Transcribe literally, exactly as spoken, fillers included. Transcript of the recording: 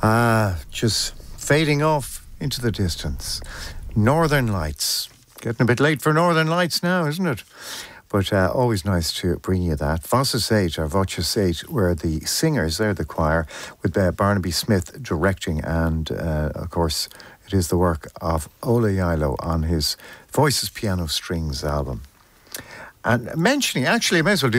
Ah, just fading off into the distance. Northern Lights. Getting a bit late for Northern Lights now, isn't it? But uh, always nice to bring you that. Voces eight, or Voces eight, were the singers, they're the choir, with uh, Barnaby Smith directing. And, uh, of course, it is the work of Ola Yailo on his Voices, Piano, Strings album. And mentioning, actually, I may as well do